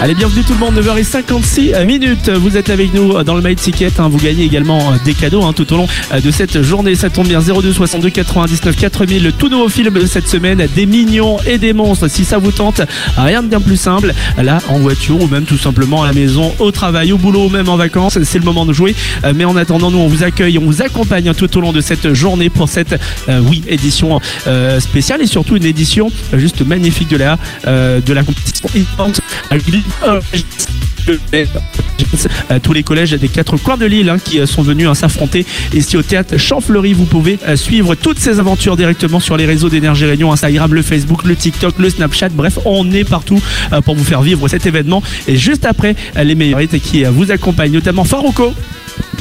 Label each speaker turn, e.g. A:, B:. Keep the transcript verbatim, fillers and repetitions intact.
A: Allez, bienvenue tout le monde, neuf heures cinquante-six minutes. Vous êtes avec nous dans le My Ticket. Hein, vous gagnez également des cadeaux hein, tout au long de cette journée. Ça tombe bien, zéro deux soixante-deux quatre-vingt-dix-neuf quatre mille. Le tout nouveau film de cette semaine, Des mignons et des monstres. Si ça vous tente, rien de bien plus simple. Là, en voiture ou même tout simplement à la maison, au travail, au boulot ou même en vacances, c'est le moment de jouer. Mais en attendant, nous, on vous accueille, on vous accompagne tout au long de cette journée pour cette, euh, oui, édition euh, spéciale et surtout une édition euh, juste magnifique de la, euh, de la compétition. Euh, tous les collèges des quatre coins de l'île hein, qui euh, sont venus hein, s'affronter ici au théâtre Champfleury. Vous pouvez euh, suivre toutes ces aventures directement sur les réseaux d'Énergie Réunion, Instagram, le Facebook, le TikTok, le Snapchat. Bref, on est partout euh, pour vous faire vivre cet événement. Et juste après, euh, les meilleurs hits qui euh, vous accompagnent, notamment Farouko.